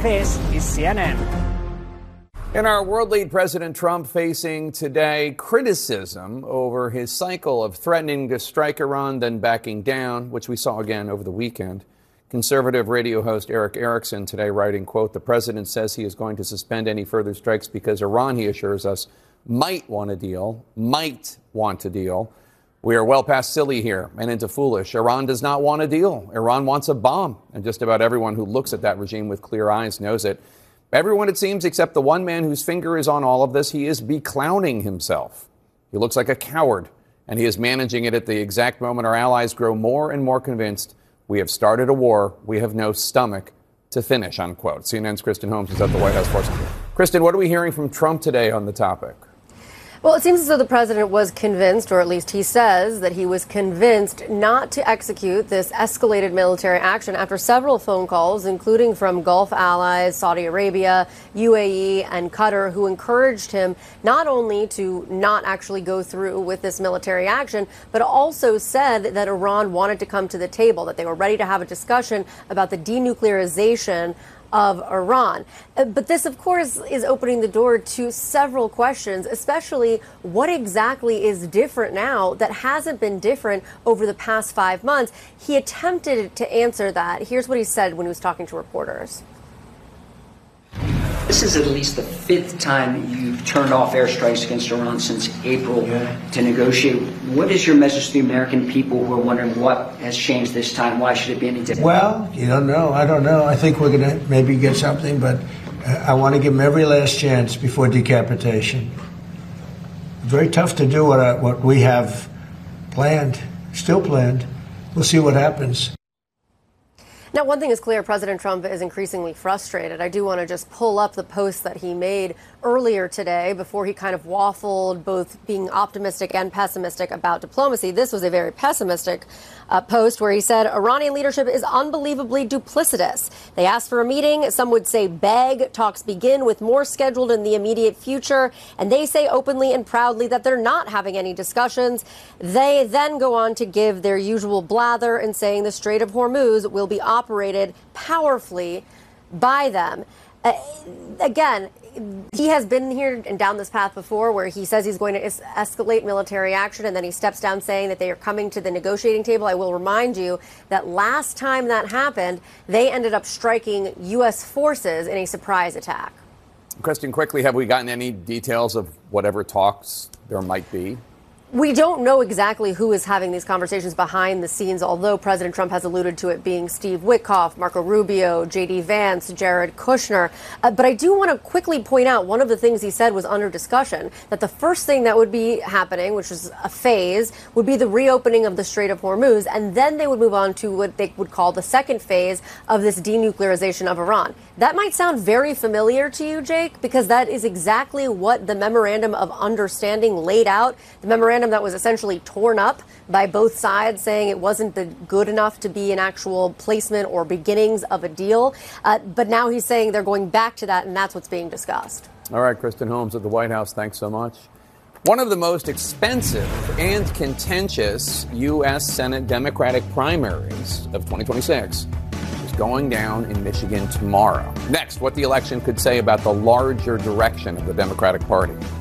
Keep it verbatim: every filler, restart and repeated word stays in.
This is C N N. In our world lead, President Trump facing today criticism over his cycle of threatening to strike Iran, then backing down, which we saw again over the weekend. Conservative radio host Eric Erickson today writing, quote, the president says he is going to suspend any further strikes because Iran, he assures us, might want a deal, might want a deal. We are well past silly here and into foolish. Iran does not want a deal. Iran wants a bomb. And just about everyone who looks at that regime with clear eyes knows it. Everyone, it seems, except the one man whose finger is on all of this, he is beclowning himself. He looks like a coward, and he is managing it at the exact moment our allies grow more and more convinced we have started a war we have no stomach to finish, unquote. C N N's Kristen Holmes is at the White House for us. Kristen, what are we hearing from Trump today on the topic? Well, it seems as though the president was convinced, or at least he says that he was convinced not to execute this escalated military action after several phone calls, including from Gulf allies, Saudi Arabia, U A E, and Qatar, who encouraged him not only to not actually go through with this military action, but also said that Iran wanted to come to the table, that they were ready to have a discussion about the denuclearization of Iran. But this, of course, is opening the door to several questions, especially what exactly is different now that hasn't been different over the past five months. He attempted to answer that. Here's what he said when he was talking to reporters. This is at least the fifth time you've turned off airstrikes against Iran since April yeah. to negotiate. What is your message to the American people who are wondering what has changed this time? Why should it be any different? Well, you don't know. I don't know. I think we're going to maybe get something, but I want to give them every last chance before decapitation. Very tough to do what, I, what we have planned, still planned. We'll see what happens. Now, one thing is clear, President Trump is increasingly frustrated. I do want to just pull up the post that he made earlier today before he kind of waffled, both being optimistic and pessimistic about diplomacy. This was a very pessimistic uh, post where he said Iranian leadership is unbelievably duplicitous. They asked for a meeting. Some would say beg. Talks begin with more scheduled in the immediate future. And they say openly and proudly that they're not having any discussions. They then go on to give their usual blather in saying the Strait of Hormuz will be operated powerfully by them. Uh, again, he has been here and down this path before where he says he's going to es- escalate military action and then he steps down saying that they are coming to the negotiating table. I will remind you that last time that happened, they ended up striking U S forces in a surprise attack. Kristen, quickly, have we gotten any details of whatever talks there might be? We don't know exactly who is having these conversations behind the scenes, although President Trump has alluded to it being Steve Witkoff, Marco Rubio, J D Vance, Jared Kushner. Uh, but I do want to quickly point out one of the things he said was under discussion, that the first thing that would be happening, which is a phase, would be the reopening of the Strait of Hormuz, and then they would move on to what they would call the second phase of this denuclearization of Iran. That might sound very familiar to you, Jake, because that is exactly what the Memorandum of Understanding laid out. The memorandum that was essentially torn up by both sides, saying it wasn't the good enough to be an actual placement or beginnings of a deal. Uh, but now he's saying they're going back to that, and that's what's being discussed. All right, Kristen Holmes at the White House, thanks so much. One of the most expensive and contentious U S Senate Democratic primaries of twenty twenty-six is going down in Michigan tomorrow. Next, what the election could say about the larger direction of the Democratic Party.